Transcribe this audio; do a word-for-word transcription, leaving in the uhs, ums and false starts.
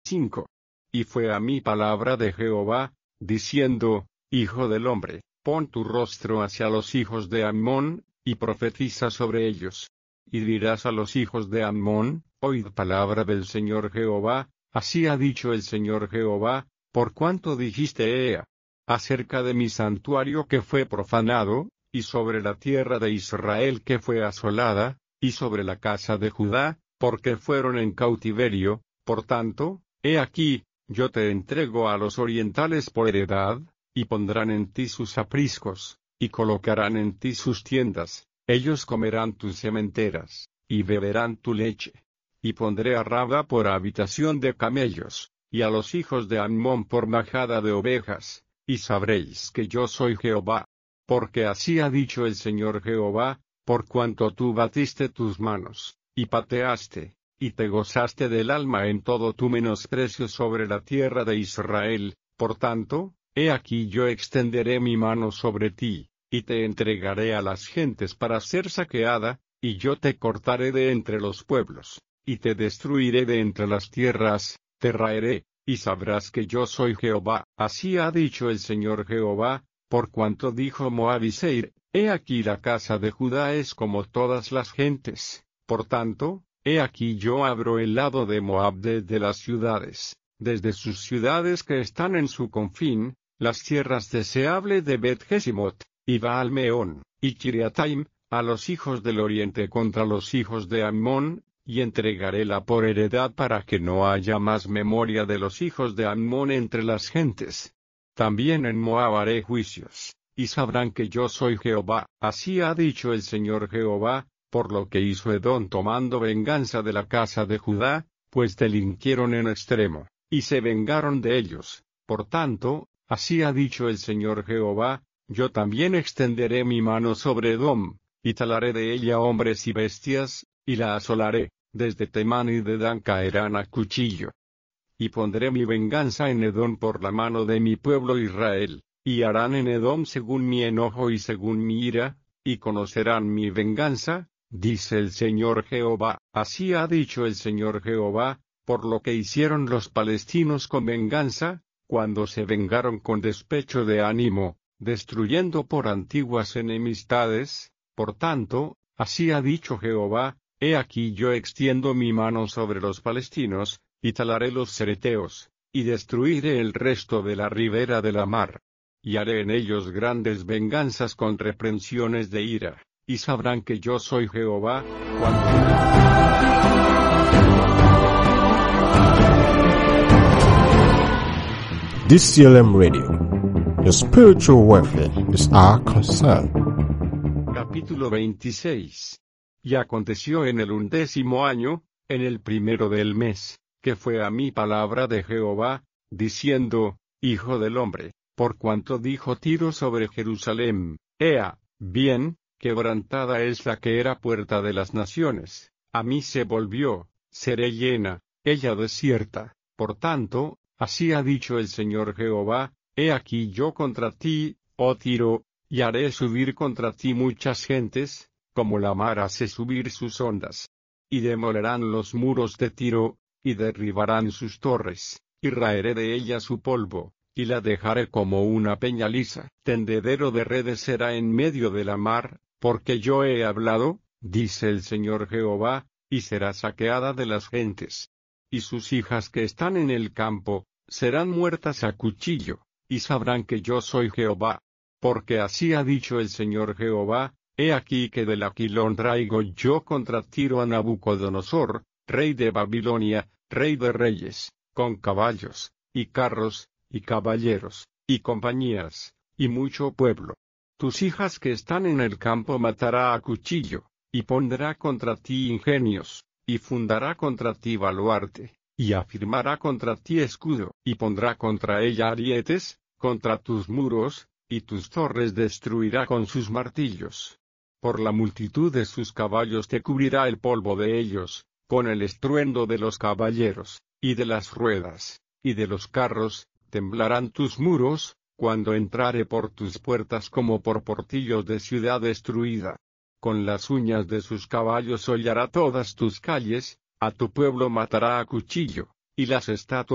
cinco. Y fue a mí palabra de Jehová, diciendo, Hijo del hombre, pon tu rostro hacia los hijos de Ammón, y profetiza sobre ellos. Y dirás a los hijos de Ammón, oíd palabra del Señor Jehová, así ha dicho el Señor Jehová, por cuanto dijiste Ea, acerca de mi santuario que fue profanado, y sobre la tierra de Israel que fue asolada, y sobre la casa de Judá, porque fueron en cautiverio, por tanto, he aquí, yo te entrego a los orientales por heredad, y pondrán en ti sus apriscos, y colocarán en ti sus tiendas, ellos comerán tus sementeras, y beberán tu leche. Y pondré a Raba por habitación de camellos, y a los hijos de Ammón por majada de ovejas, y sabréis que yo soy Jehová. Porque así ha dicho el Señor Jehová, por cuanto tú batiste tus manos, y pateaste, y te gozaste del alma en todo tu menosprecio sobre la tierra de Israel, por tanto, he aquí yo extenderé mi mano sobre ti, y te entregaré a las gentes para ser saqueada, y yo te cortaré de entre los pueblos, y te destruiré de entre las tierras, te raeré, y sabrás que yo soy Jehová. Así ha dicho el Señor Jehová, por cuanto dijo Moab y Seir, he aquí la casa de Judá es como todas las gentes, por tanto, he aquí yo abro el lado de Moab desde las ciudades, desde sus ciudades que están en su confín, las tierras deseables de Bet-Jesimot, y Baal-Meón, y Kiriataim, a los hijos del oriente contra los hijos de Ammón, y entregaréla por heredad para que no haya más memoria de los hijos de Ammón entre las gentes. También en Moab haré juicios, y sabrán que yo soy Jehová, así ha dicho el Señor Jehová, por lo que hizo Edom tomando venganza de la casa de Judá, pues delinquieron en extremo, y se vengaron de ellos. Por tanto, así ha dicho el Señor Jehová, yo también extenderé mi mano sobre Edom, y talaré de ella hombres y bestias, y la asolaré, desde Temán y de Dan caerán a cuchillo. Y pondré mi venganza en Edom por la mano de mi pueblo Israel, y harán en Edom según mi enojo y según mi ira, y conocerán mi venganza, dice el Señor Jehová. Así ha dicho el Señor Jehová, por lo que hicieron los palestinos con venganza, cuando se vengaron con despecho de ánimo, destruyendo por antiguas enemistades. Por tanto, así ha dicho Jehová, he aquí yo extiendo mi mano sobre los palestinos, y talaré los cereteos, y destruiré el resto de la ribera de la mar. Y haré en ellos grandes venganzas con reprensiones de ira, y sabrán que yo soy Jehová, cuando... D C L M Radio. Your spiritual welfare is our concern. Capítulo veintiséis. Y aconteció en el undécimo año, en el primero del mes, que fue a mí palabra de Jehová, diciendo, Hijo del hombre, por cuanto dijo Tiro sobre Jerusalén, Ea, bien, quebrantada es la que era puerta de las naciones, a mí se volvió, seré llena, ella desierta. Por tanto, así ha dicho el Señor Jehová, he aquí yo contra ti, oh Tiro, y haré subir contra ti muchas gentes, como la mar hace subir sus ondas. Y demolerán los muros de Tiro, y derribarán sus torres, y raeré de ella su polvo, y la dejaré como una peña lisa. Tendedero de redes será en medio de la mar, porque yo he hablado, dice el Señor Jehová, y será saqueada de las gentes. Y sus hijas que están en el campo, serán muertas a cuchillo, y sabrán que yo soy Jehová. Porque así ha dicho el Señor Jehová, he aquí que del Aquilón traigo yo contra Tiro a Nabucodonosor, rey de Babilonia, rey de reyes, con caballos, y carros, y caballeros, y compañías, y mucho pueblo. Tus hijas que están en el campo matará a cuchillo, y pondrá contra ti ingenios, y fundará contra ti baluarte, y afirmará contra ti escudo, y pondrá contra ella arietes, contra tus muros, y tus torres destruirá con sus martillos. Por la multitud de sus caballos te cubrirá el polvo de ellos, con el estruendo de los caballeros, y de las ruedas, y de los carros, temblarán tus muros, cuando entrare por tus puertas como por portillos de ciudad destruida. Con las uñas de sus caballos hollará todas tus calles, a tu pueblo matará a cuchillo, y las estatuas